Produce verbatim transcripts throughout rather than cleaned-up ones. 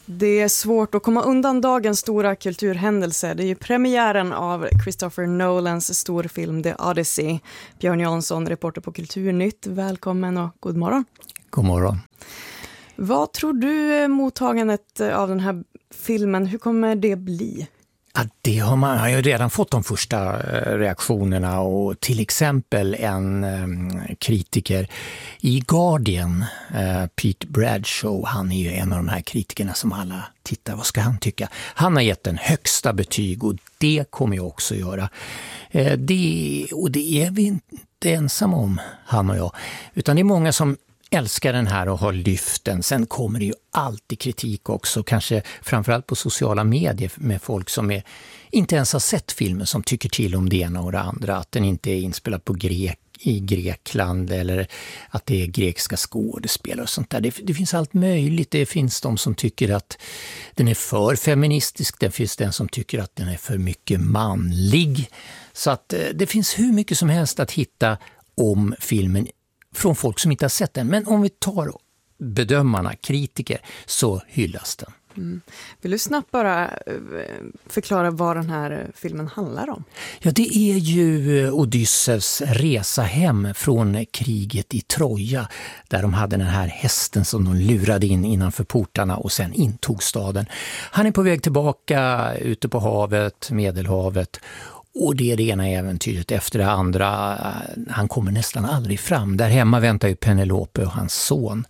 Det är svårt att komma undan dagens stora kulturhändelse. Det är ju premiären av Christopher Nolans storfilm The Odyssey. Björn Jansson, reporter på Kulturnytt. Välkommen och god morgon. God morgon. Vad tror du mottagandet av den här filmen, hur kommer det bli? Ja, det har man har ju redan fått de första reaktionerna, och till exempel en um, kritiker i Guardian, uh, Pete Bradshaw, han är ju en av de här kritikerna som alla tittar, vad ska han tycka? Han har gett en högsta betyg, och det kommer jag också göra. Uh, det, och det är vi inte ensamma om, han och jag, utan det är många som älskar den här och har lyft den. Sen kommer det ju alltid kritik också, kanske framförallt på sociala medier, med folk som är, inte ens har sett filmen, som tycker till om det ena och det andra. Att den inte är inspelad på grek, i Grekland, eller att det är grekiska skådespelare och sånt där. Det, det finns allt möjligt. Det finns de som tycker att den är för feministisk. Det finns den som tycker att den är för mycket manlig. Så att det finns hur mycket som helst att hitta om filmen från folk som inte har sett den. Men om vi tar bedömarna, kritiker, så hyllas den. Mm. Vill du snabbt bara förklara vad den här filmen handlar om? Ja, det är ju Odysseus resa hem från kriget i Troja, där de hade den här hästen som de lurade in innanför portarna och sen intog staden. Han är på väg tillbaka ute på havet, Medelhavet. Och det är det ena äventyret efter det andra. Han kommer nästan aldrig fram. Där hemma väntar ju Penelope och hans son.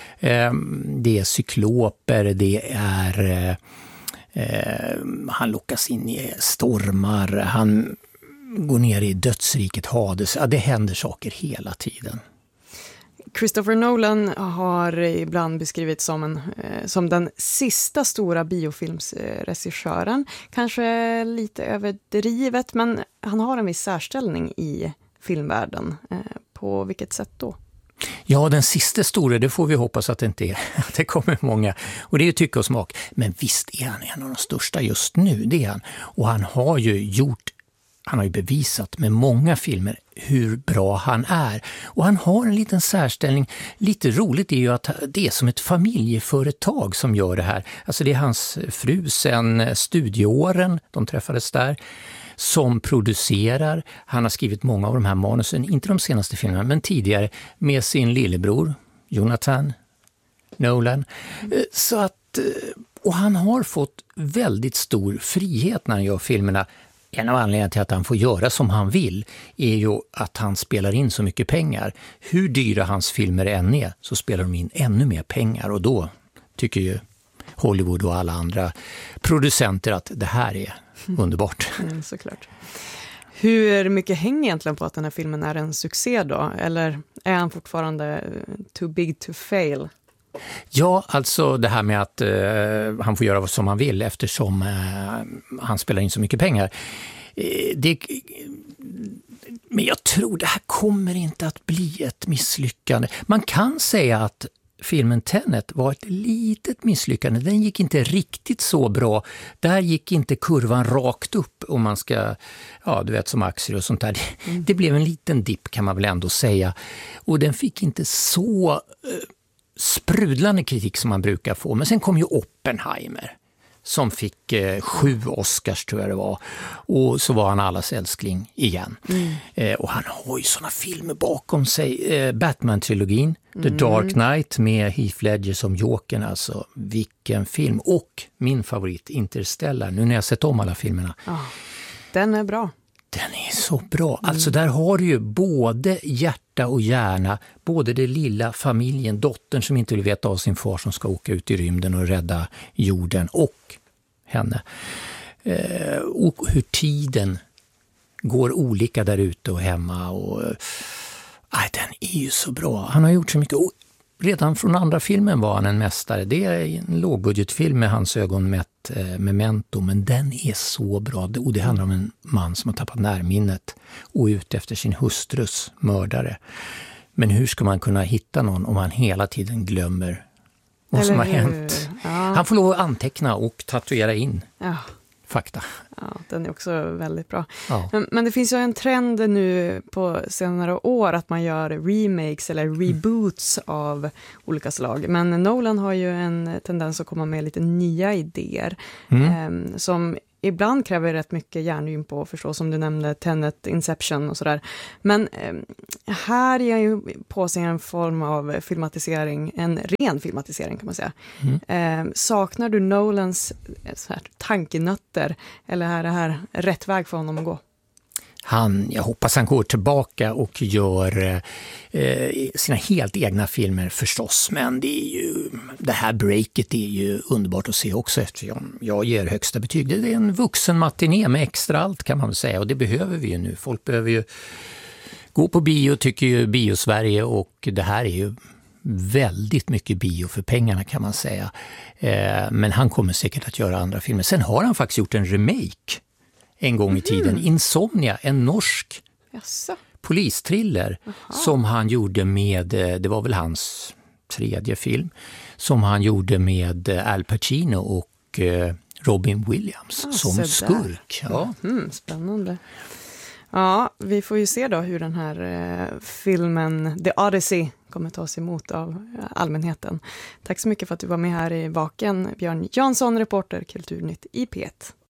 Det är cykloper, det är... Han lockas in i stormar, han går ner i dödsriket Hades. Ja, det händer saker hela tiden. Christopher Nolan har ibland beskrivits som, en, som den sista stora biofilmsregissören. Kanske lite överdrivet, men han har en viss särställning i filmvärlden. På vilket sätt då? Ja, den sista stora, det får vi hoppas att det inte är. Det kommer många. Och det är ju tycke och smak. Men visst är han en av de största just nu, det är han. Och han har ju gjort Han har ju bevisat med många filmer hur bra han är. Och han har en liten särställning. Lite roligt är ju att det är som ett familjeföretag som gör det här. Alltså det är hans fru sen studieåren, de träffades där, som producerar. Han har skrivit många av de här manusen, inte de senaste filmerna, men tidigare, med sin lillebror, Jonathan Nolan. Så att, och han har fått väldigt stor frihet när han gör filmerna. En av anledningarna till att han får göra som han vill är ju att han spelar in så mycket pengar. Hur dyra hans filmer än är, så spelar de in ännu mer pengar. Och då tycker ju Hollywood och alla andra producenter att det här är underbart. Mm, såklart. Hur mycket hänger egentligen på att den här filmen är en succé då? Eller är han fortfarande too big to fail? Ja, alltså det här med att uh, han får göra vad som han vill eftersom uh, han spelar in så mycket pengar. Uh, det, men jag tror det här kommer inte att bli ett misslyckande. Man kan säga att filmen Tenet var ett litet misslyckande. Den gick inte riktigt så bra. Där gick inte kurvan rakt upp, om man ska, ja du vet, som aktier och sånt där. Mm. Det blev en liten dipp, kan man väl ändå säga. Och den fick inte så... Uh, sprudlande kritik som man brukar få. Men sen kom ju Oppenheimer som fick eh, sju Oscars, tror jag det var. Och så var han allas älskling igen. Mm. Eh, och han har ju såna filmer bakom sig. Eh, Batman-trilogin, mm. The Dark Knight med Heath Ledger som Jokern. Alltså, vilken film. Och min favorit, Interstellar. Nu när jag sett om alla filmerna. Oh, den är bra. Den är så bra. Alltså där har du ju både hjärta och hjärna, både det lilla familjen, dottern som inte vill veta av sin far som ska åka ut i rymden och rädda jorden, och henne. Eh, och hur tiden går olika där ute och hemma. Och, eh, den är ju så bra. Han har gjort så mycket. Och redan från andra filmen var han en mästare. Det är en lågbudgetfilm med hans ögon mätt, eh, Memento, men den är så bra. Och det handlar om en man som har tappat närminnet och är ute efter sin hustrus mördare. Men hur ska man kunna hitta någon om man hela tiden glömmer vad som har hänt? Ja. Han får lov att anteckna och tatuera in ja. fakta. Ja, Ja, den är också väldigt bra. Ja. Men, men det finns ju en trend nu på senare år att man gör remakes eller reboots mm. av olika slag. Men Nolan har ju en tendens att komma med lite nya idéer mm. eh, som ibland kräver rätt mycket hjärngym på, förstås, som du nämnde, Tenet, Inception och sådär. Men eh, här är ju på sig en form av filmatisering, en ren filmatisering kan man säga. Mm. Eh, saknar du Nolans så här, tankenötter, eller är det här rätt väg för honom att gå? Han, jag hoppas han går tillbaka och gör eh, sina helt egna filmer förstås, men det är ju, det här breaket är ju underbart att se också, eftersom jag ger högsta betyg. Det är en vuxen matiné med extra allt, kan man väl säga, och det behöver vi ju nu. Folk behöver ju gå på bio, tycker ju Bio-Sverige, och det här är ju väldigt mycket bio för pengarna, kan man säga. Eh, men han kommer säkert att göra andra filmer. Sen har han faktiskt gjort en remake en gång i tiden. Mm. Insomnia, en norsk Jaså. polistriller. Aha. Som han gjorde med, det var väl hans tredje film, som han gjorde med Al Pacino och Robin Williams ah, som skurk. Ja. Mm, spännande. Ja, vi får ju se då hur den här eh, filmen The Odyssey kommer tas emot av allmänheten. Tack så mycket för att du var med här i Vaken, Björn Jansson, reporter Kulturnytt i P ett.